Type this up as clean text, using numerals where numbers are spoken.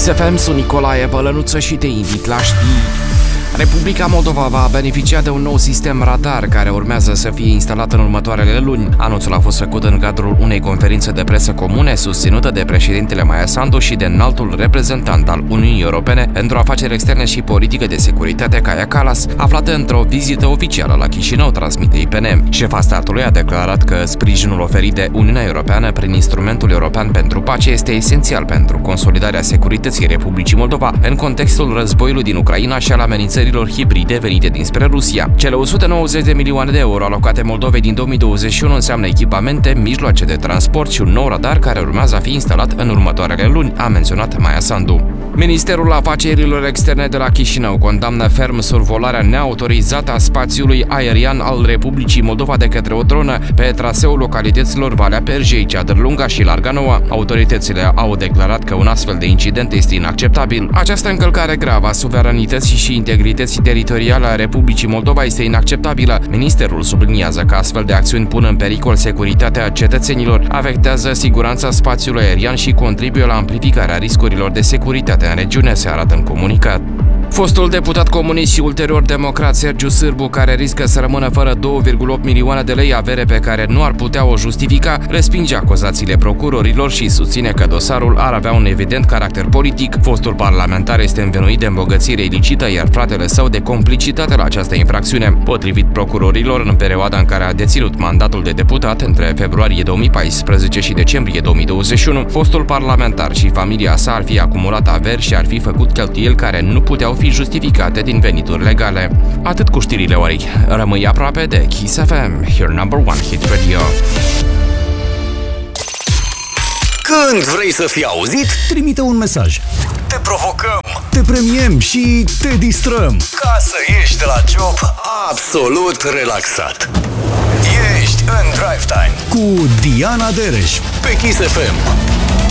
Kiss FM, sunt Nicolae Bălănuță și te invit la știri. Republica Moldova va beneficia de un nou sistem radar care urmează să fie instalat în următoarele luni. Anunțul a fost făcut în cadrul unei conferințe de presă comune susținută de președintele Maia Sandu și de înaltul reprezentant al Uniunii Europene pentru afaceri externe și politică de securitate Kaja Kallas, aflată într-o vizită oficială la Chișinău, transmite IPN. Șefa statului a declarat că sprijinul oferit de Uniunea Europeană prin Instrumentul European pentru Pace este esențial pentru consolidarea securității Republicii Moldova în contextul războiului din Ucraina și al amenințărilor hibride venite dinspre Rusia. Cele 190 de milioane de euro alocate Moldovei din 2021 înseamnă echipamente, mijloace de transport și un nou radar care urmează a fi instalat în următoarele luni, a menționat Maia Sandu. Ministerul Afacerilor Externe de la Chișinău condamnă ferm survolarea neautorizată a spațiului aerian al Republicii Moldova de către o dronă pe traseul localităților Valea Perjei, Ceadăr Lunga și Larga Nouă. Autoritățile au declarat că un astfel de incident este inacceptabil. Această încălcare gravă a suveranității și integrității teritoriale a Republicii Moldova este inacceptabilă. Ministerul subliniază că astfel de acțiuni pun în pericol securitatea cetățenilor, afectează siguranța spațiului aerian și contribuie la amplificarea riscurilor de securitate în regiune, se arată în comunicat. Fostul deputat comunist și ulterior democrat Sergiu Sârbu, care riscă să rămână fără 2,8 milioane de lei avere pe care nu ar putea o justifica, respinge acuzațiile procurorilor și susține că dosarul ar avea un evident caracter politic. Fostul parlamentar este învinuit de îmbogățire ilicită, iar fratele său de complicitate la această infracțiune. Potrivit procurorilor, în perioada în care a deținut mandatul de deputat, între februarie 2014 și decembrie 2021, fostul parlamentar și familia sa ar fi acumulat averi și ar fi făcut cheltuieli care nu puteau fi justificate din venituri legale. Atât cu știrile orei. Rămâi aproape de Kiss FM, your number one hit radio. Când vrei să fii auzit, trimite un mesaj. te provocăm Te premiem și te distrăm. ca să ieși de la job absolut relaxat. Ești în Drive Time Cu Diana Dereș pe Kiss FM.